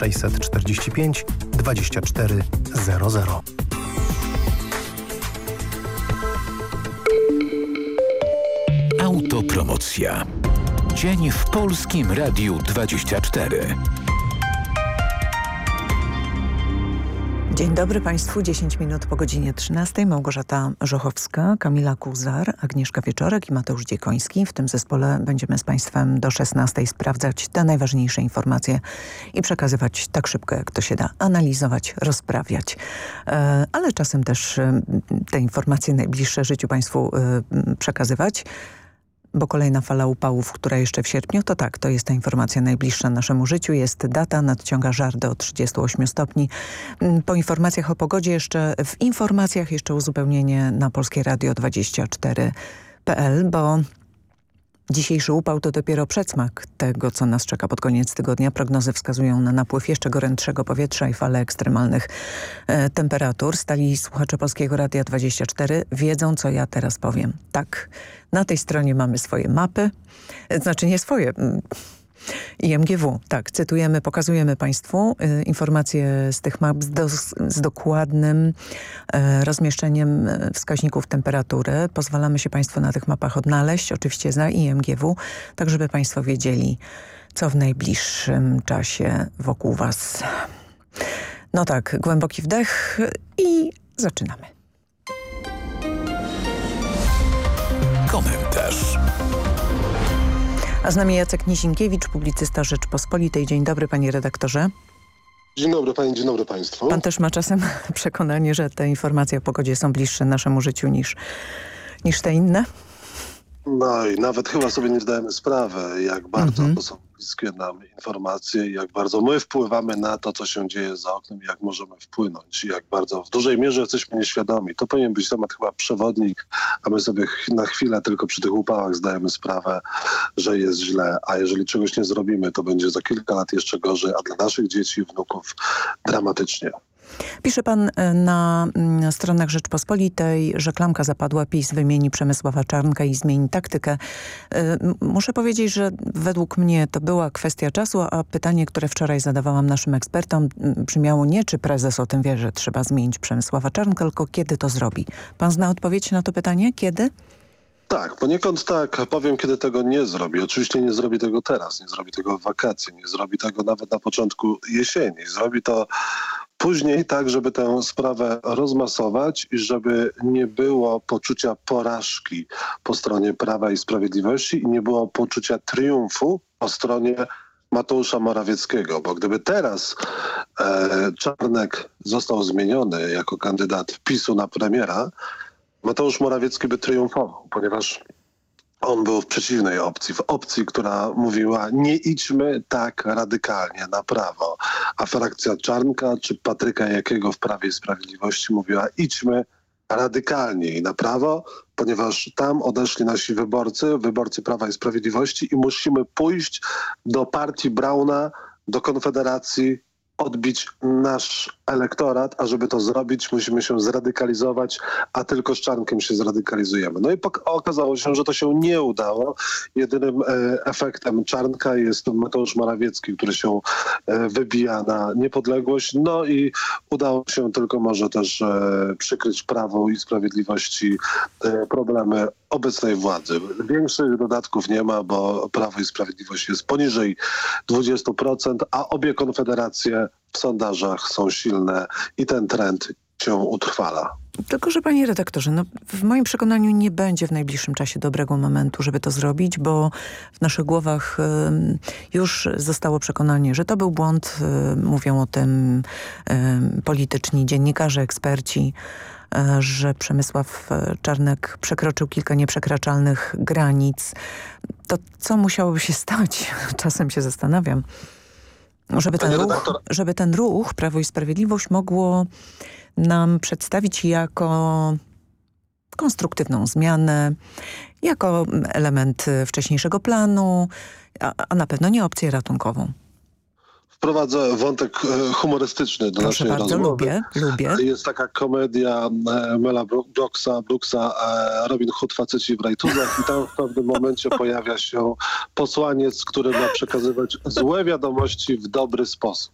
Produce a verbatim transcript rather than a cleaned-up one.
sześćset czterdzieści pięć dwadzieścia cztery zero zero. Autopromocja. Dzień w Polskim Radiu dwadzieścia cztery. Dzień dobry Państwu, dziesięć minut po godzinie trzynastej. Małgorzata Żochowska, Kamila Kuzar, Agnieszka Wieczorek i Mateusz Dziekoński. W tym zespole będziemy z Państwem do szesnastej sprawdzać te najważniejsze informacje i przekazywać tak szybko, jak to się da. Analizować, rozprawiać. E, ale czasem też e, te informacje najbliższe życiu Państwu e, przekazywać. Bo kolejna fala upałów, która jeszcze w sierpniu, to tak, to jest ta informacja najbliższa naszemu życiu. Jest data, nadciąga żar do trzydziestu ośmiu stopni. Po informacjach o pogodzie jeszcze, w informacjach jeszcze uzupełnienie na Polskie Radio dwadzieścia cztery kropka p l, bo dzisiejszy upał to dopiero przedsmak tego, co nas czeka pod koniec tygodnia. Prognozy wskazują na napływ jeszcze gorętszego powietrza i falę ekstremalnych e, temperatur. Stali słuchacze Polskiego Radia dwadzieścia cztery wiedzą, co ja teraz powiem. Tak, na tej stronie mamy swoje mapy, e, znaczy nie swoje, I M G W, tak, cytujemy, pokazujemy Państwu y, informacje z tych map z, do, z dokładnym y, rozmieszczeniem wskaźników temperatury. Pozwalamy się Państwu na tych mapach odnaleźć, oczywiście za I M G W, tak żeby Państwo wiedzieli, co w najbliższym czasie wokół Was. No tak, głęboki wdech i zaczynamy. Komentarz. A z nami Jacek Nizinkiewicz, publicysta Rzeczpospolitej. Dzień dobry, panie redaktorze. Dzień dobry pani, dzień dobry państwu. Pan też ma czasem przekonanie, że te informacje o pogodzie są bliższe naszemu życiu niż, niż te inne? No i nawet chyba sobie nie zdajemy sprawy, jak bardzo Mhm. to są bliskie nam informacje, jak bardzo my wpływamy na to, co się dzieje za oknem, jak możemy wpłynąć, jak bardzo w dużej mierze jesteśmy nieświadomi. To powinien być temat chyba przewodnik, a my sobie ch- na chwilę tylko przy tych upałach zdajemy sprawę, że jest źle, a jeżeli czegoś nie zrobimy, to będzie za kilka lat jeszcze gorzej, a dla naszych dzieci i wnuków dramatycznie. Pisze pan na, na stronach Rzeczpospolitej, że klamka zapadła, PiS wymieni Przemysława Czarnka i zmieni taktykę. Y, muszę powiedzieć, że według mnie to była kwestia czasu, a pytanie, które wczoraj zadawałam naszym ekspertom, brzmiało nie, czy prezes o tym wie, że trzeba zmienić Przemysława Czarnka, tylko kiedy to zrobi. Pan zna odpowiedź na to pytanie? Kiedy? Tak, poniekąd tak. Powiem, kiedy tego nie zrobi. Oczywiście nie zrobi tego teraz, nie zrobi tego w wakacje, nie zrobi tego nawet na początku jesieni. Zrobi to później tak, żeby tę sprawę rozmasować i żeby nie było poczucia porażki po stronie Prawa i Sprawiedliwości i nie było poczucia triumfu po stronie Mateusza Morawieckiego, bo gdyby teraz e, Czarnek został zmieniony jako kandydat PiSu na premiera, Mateusz Morawiecki by triumfował, ponieważ on był w przeciwnej opcji, w opcji, która mówiła nie idźmy tak radykalnie na prawo, a frakcja Czarnka czy Patryka Jakiego w Prawie i Sprawiedliwości mówiła idźmy radykalniej na prawo, ponieważ tam odeszli nasi wyborcy, wyborcy Prawa i Sprawiedliwości i musimy pójść do partii Brauna, do Konfederacji, odbić nasz elektorat, a żeby to zrobić, musimy się zradykalizować, a tylko z Czarnkiem się zradykalizujemy. No i pok- okazało się, że to się nie udało. Jedynym e, efektem Czarnka jest Mateusz Morawiecki, który się e, wybija na niepodległość. No i udało się tylko może też e, przykryć Prawo i Sprawiedliwości e, problemy obecnej władzy. Większych dodatków nie ma, bo Prawo i Sprawiedliwość jest poniżej dwadzieścia procent, a obie konfederacje w sondażach są silne i ten trend się utrwala. Tylko że panie redaktorze, no w moim przekonaniu nie będzie w najbliższym czasie dobrego momentu, żeby to zrobić, bo w naszych głowach y, już zostało przekonanie, że to był błąd. Y, mówią o tym y, polityczni dziennikarze, eksperci, y, że Przemysław Czarnek przekroczył kilka nieprzekraczalnych granic. To co musiałoby się stać? Czasem się zastanawiam. Żeby ten, ruch, żeby ten ruch Prawo i Sprawiedliwość mogło nam przedstawić jako konstruktywną zmianę, jako element wcześniejszego planu, a, a na pewno nie opcję ratunkową. Wprowadzę wątek humorystyczny do Proszę naszej bardzo, rozmowy. lubię, lubię. Jest taka komedia Mela Brooksa, Brooksa Robin Hood, faceci w rajtuzach i tam w pewnym momencie pojawia się posłaniec, który ma przekazywać złe wiadomości w dobry sposób.